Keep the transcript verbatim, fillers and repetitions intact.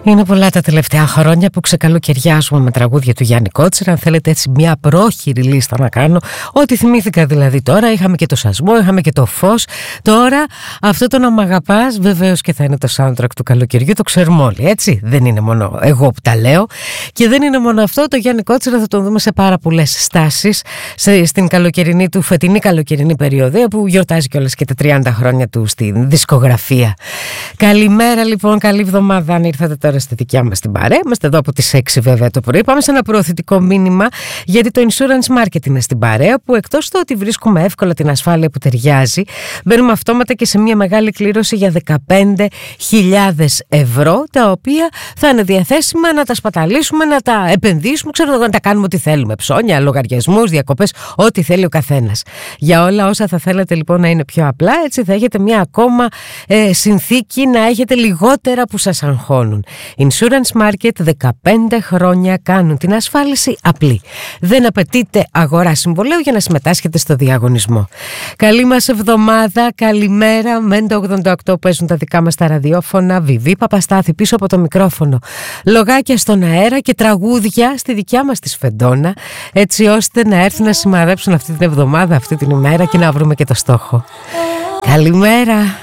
Είναι πολλά τα τελευταία χρόνια που ξεκαλοκαιριάζουμε με τραγούδια του Γιάννη Κότσιρα. Αν θέλετε έτσι μια πρόχειρη λίστα να κάνω, ό,τι θυμήθηκα δηλαδή τώρα. Είχαμε και το Σασμό, είχαμε και το Φως. Τώρα αυτό το να μ' αγαπάς βεβαίως και θα είναι το soundtrack του καλοκαιριού. Το ξέρουμε όλοι, έτσι. Δεν είναι μόνο εγώ που τα λέω. Και δεν είναι μόνο αυτό. Το Γιάννη Κότσιρα θα τον δούμε σε πάρα πολλές στάσεις στην καλοκαιρινή του, φετινή καλοκαιρινή περιοδία που γιορτάζει κιόλας και τα τριάντα χρόνια του στην δισκογραφία. Καλημέρα λοιπόν, καλή εβδομάδα αν ήρθατε τώρα στη δικιά μας την παρέα. Είμαστε εδώ από τις έξι βέβαια το πρωί. Πάμε σε ένα προωθητικό μήνυμα, γιατί το Insurance Market είναι στην παρέα, που εκτός του ότι βρίσκουμε εύκολα την ασφάλεια που ταιριάζει, μπαίνουμε αυτόματα και σε μια μεγάλη κλήρωση για δεκαπέντε χιλιάδες ευρώ, τα οποία θα είναι διαθέσιμα να τα σπαταλήσουμε, να τα επενδύσουμε, ξέρω, να τα κάνουμε ό,τι θέλουμε. Ψώνια, λογαριασμούς, διακοπές, ό,τι θέλει ο καθένας. Για όλα όσα θα θέλετε λοιπόν να είναι πιο απλά, έτσι θα έχετε μια ακόμα ε, συνθήκη να έχετε λιγότερα που σας αγχώνουν. Insurance Market, δεκαπέντε χρόνια κάνουν την ασφάλιση απλή. Δεν απαιτείται αγορά συμβολέου για να συμμετάσχετε στο διαγωνισμό. Καλή μας εβδομάδα, καλημέρα. Μεν το ογδόντα οκτώ παίζουν τα δικά μας τα ραδιόφωνα. Βιβί Παπαστάθη πίσω από το μικρόφωνο. Λογάκια στον αέρα και τραγούδια στη δικιά μας τη Σφεντόνα, έτσι ώστε να έρθουν να σημαδέψουν αυτή την εβδομάδα, αυτή την ημέρα και να βρούμε και το στόχο. Καλημέρα.